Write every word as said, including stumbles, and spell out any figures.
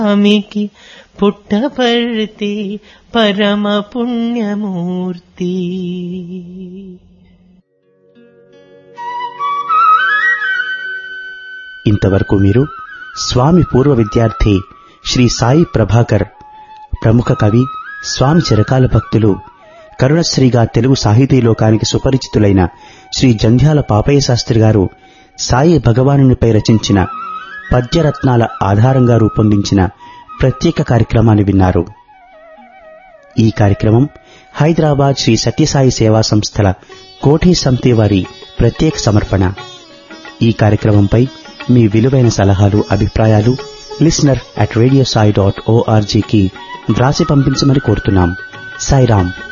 స్వామికి పుట్టపర్తి పరమ పుణ్యమూర్తి. ఇంతవరకు మీరు స్వామి పూర్వ విద్యార్థి శ్రీ సాయి ప్రభాకర్, ప్రముఖ కవి, స్వామి చిరకాల భక్తులు, కరుణశ్రీగా తెలుగు సాహితీ లోకానికి సుపరిచితులైన శ్రీ జంధ్యాల పాపయ్య శాస్త్రి గారు సాయి భగవానునిపై రచించిన పద్యరత్నాల ఆధారంగా రూపొందించిన ప్రత్యేక కార్యక్రమాన్ని విన్నారు. ఈ కార్యక్రమం హైదరాబాద్ శ్రీ సత్యసాయి సేవా సంస్థల కోఠి సమితి వారి ప్రత్యేక సమర్పణ. ఈ కార్యక్రమంపై మీ విలువైన సలహాలు, అభిప్రాయాలు listener at radio Sai dot ఓఆర్జీకి వ్రాసి పంపించమని కోరుతున్నాం. సాయిరాం.